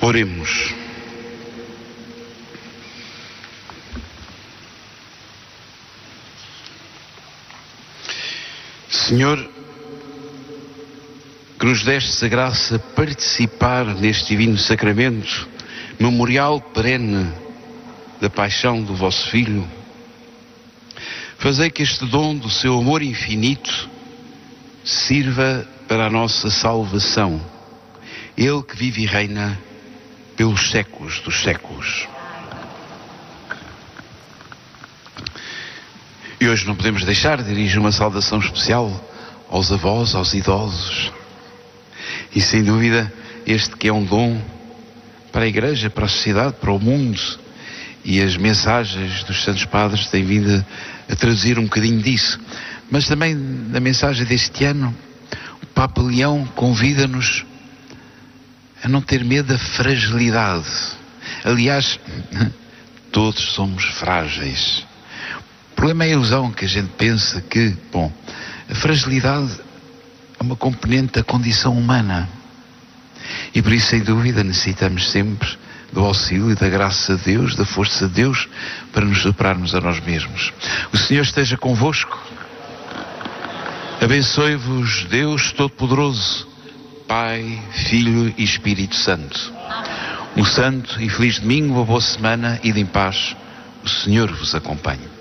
Oremos. Senhor, que nos destes a graça participar neste divino sacramento, memorial perene da paixão do vosso Filho, fazei que este dom do seu amor infinito sirva para a nossa salvação. Ele que vive e reina pelos séculos dos séculos. E hoje não podemos deixar de dirigir uma saudação especial aos avós, aos idosos. E sem dúvida, este que é um dom para a Igreja, para a sociedade, para o mundo. E as mensagens dos Santos Padres têm vindo a traduzir um bocadinho disso. Mas também na mensagem deste ano, o Papa Leão convida-nos a não ter medo da fragilidade. Aliás, todos somos frágeis. O problema é a ilusão que a gente pensa que, a fragilidade é uma componente da condição humana. E por isso, sem dúvida, necessitamos sempre do auxílio e da graça de Deus, da força de Deus, para nos superarmos a nós mesmos. O Senhor esteja convosco. Abençoe-vos Deus Todo-Poderoso, Pai, Filho e Espírito Santo. Um santo e feliz domingo, uma boa semana e de em paz. O Senhor vos acompanhe.